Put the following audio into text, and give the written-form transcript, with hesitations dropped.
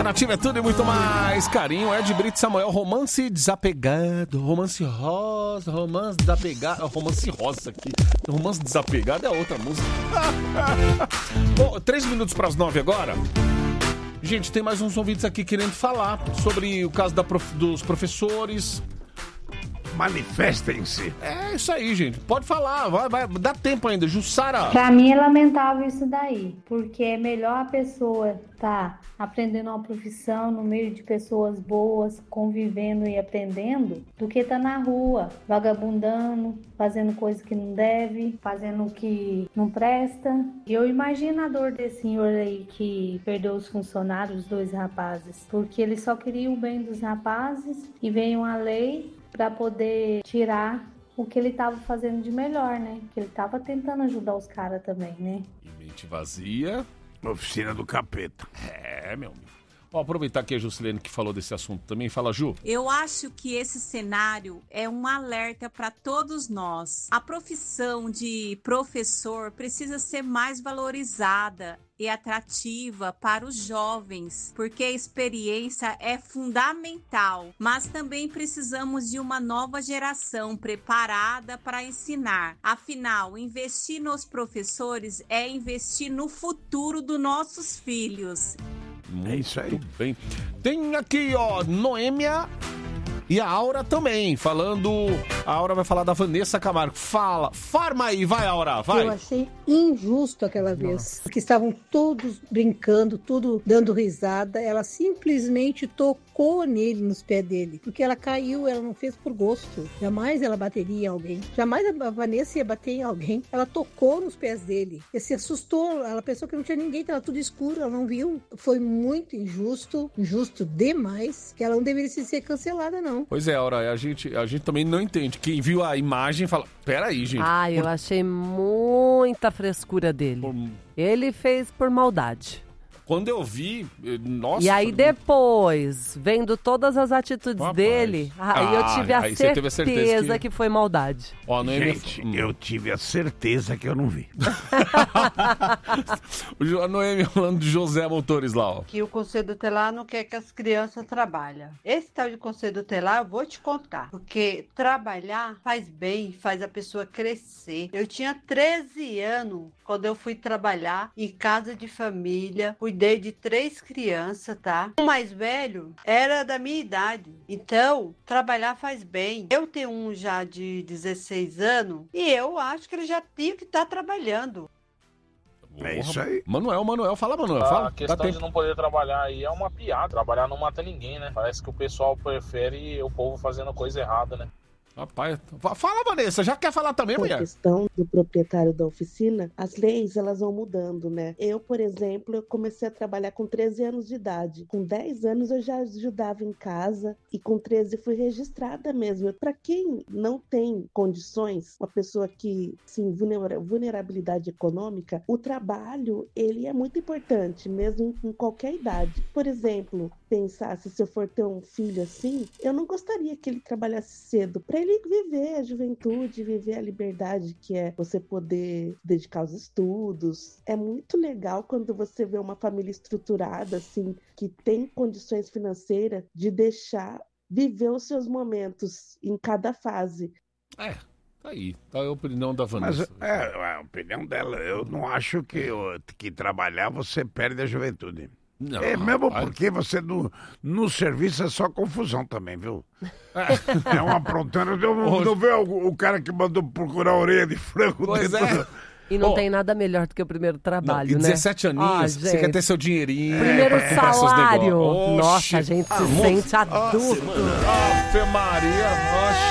Nativa é tudo e muito mais. Carinho, Ed Brito Samuel, romance desapegado, romance rosa, romance desapegado, romance rosa aqui. Romance desapegado é outra música. Bom, 3 minutos para as 9 agora. Gente, tem mais uns ouvintes aqui querendo falar sobre o caso dos professores. Manifestem-se. É isso aí, gente. Pode falar, vai, dá tempo ainda. Jussara. Pra mim é lamentável isso daí, porque é melhor a pessoa tá aprendendo uma profissão no meio de pessoas boas, convivendo e aprendendo, do que tá na rua, vagabundando, fazendo coisa que não deve, fazendo o que não presta. E eu imagino a dor desse senhor aí que perdeu os funcionários, os 2 rapazes, porque ele só queria o bem dos rapazes e veio uma lei para poder tirar o que ele estava fazendo de melhor, né? Que ele estava tentando ajudar os caras também, né? E mente vazia. Oficina do capeta. É, meu amigo. Vou aproveitar que a Juscelene que falou desse assunto também. Fala, Ju. Eu acho que esse cenário é um alerta para todos nós. A profissão de professor precisa ser mais valorizada e atrativa para os jovens, porque a experiência é fundamental, mas também precisamos de uma nova geração preparada para ensinar. Afinal, investir nos professores é investir no futuro dos nossos filhos. É isso aí. Muito bem. Tem aqui, ó, Noêmia e a Aura também, falando... A Aura vai falar da Vanessa Camargo. Fala, forma aí, vai, Aura, vai. Eu achei injusto aquela vez, porque estavam todos brincando, tudo dando risada. Ela simplesmente tocou nele, nos pés dele, porque ela caiu, ela não fez por gosto. Jamais ela bateria em alguém. Jamais a Vanessa ia bater em alguém. Ela tocou nos pés dele. E se assustou, ela pensou que não tinha ninguém, estava tudo escuro, ela não viu. Foi muito injusto, injusto demais, que ela não deveria ser cancelada, não. Pois é, Aura, a gente também não entende. Quem viu a imagem fala, peraí, gente. Ah, eu achei muita frescura dele. Ele fez por maldade. Quando eu vi, nossa... E aí depois, vendo todas as atitudes dele, aí eu tive a certeza que foi maldade. Ó, Gente, eu tive a certeza que eu não vi. A Noemi falando de José Motores lá, ó. Que o Conselho Tutelar não quer que as crianças trabalhem. Esse tal de Conselho Tutelar, eu vou te contar. Porque trabalhar faz bem, faz a pessoa crescer. Eu tinha 13 anos quando eu fui trabalhar em casa de família. Cuidei de 3 crianças, tá? O mais velho era da minha idade. Então, trabalhar faz bem. Eu tenho um já de 16 anos e eu acho que ele já tinha que estar trabalhando. É isso aí. Manuel, fala, Manuel. Fala. A questão de não poder trabalhar aí é uma piada. Trabalhar não mata ninguém, né? Parece que o pessoal prefere o povo fazendo coisa errada, né? Rapaz, fala, Vanessa, já quer falar também, mulher? A questão do proprietário da oficina, as leis, elas vão mudando, né? Eu, por exemplo, eu comecei a trabalhar com 13 anos de idade. Com 10 anos eu já ajudava em casa e com 13 fui registrada mesmo. Para quem não tem condições, uma pessoa que, sim, vulnerabilidade econômica, o trabalho, ele é muito importante, mesmo em qualquer idade. Por exemplo, pensar, se eu for ter um filho assim, eu não gostaria que ele trabalhasse cedo, para ele viver a juventude, viver a liberdade que é você poder dedicar aos estudos. É muito legal quando você vê uma família estruturada, assim, que tem condições financeiras de deixar viver os seus momentos em cada fase. Tá aí, tá a opinião da Vanessa. Mas a opinião dela, eu não acho que trabalhar você perde a juventude. Não, mesmo porque você no serviço é só confusão também, viu? É uma aprontando. Não vê o cara que mandou procurar a orelha de frango pois dentro E não tem nada melhor do que o primeiro trabalho, e né? 17 aninhos, você quer ter seu dinheirinho. Primeiro salário. Nossa, a gente se sente adulto. Ave Maria,